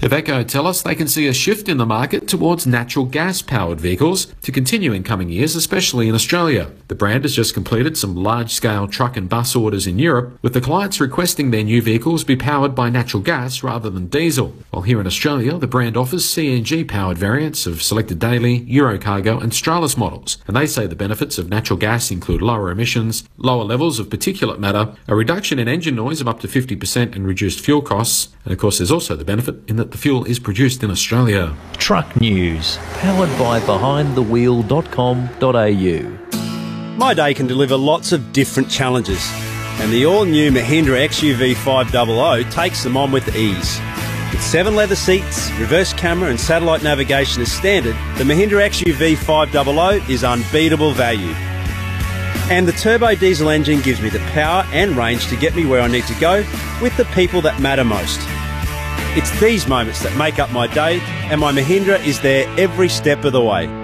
Iveco tell us they can see a shift in the market towards natural gas-powered vehicles to continue in coming years, especially in Australia. The brand has just completed some large-scale truck and bus orders in Europe, with the clients requesting their new vehicles be powered by natural gas rather than diesel. While here in Australia, the brand offers CNG-powered variants of selected Daily, Eurocargo and Stralis models, and they say the benefits of natural gas include lower emissions, lower levels of particulate matter, a reduction in engine noise of up to 50% and reduced fuel costs, and of course there's also the benefit in that the fuel is produced in Australia. Truck News, powered by behindthewheel.com.au. My day can deliver lots of different challenges, and the all-new Mahindra XUV 500 takes them on with ease. With 7 leather seats, reverse camera and satellite navigation as standard, the Mahindra XUV 500 is unbeatable value. And the turbo diesel engine gives me the power and range to get me where I need to go with the people that matter most. It's these moments that make up my day, and my Mahindra is there every step of the way.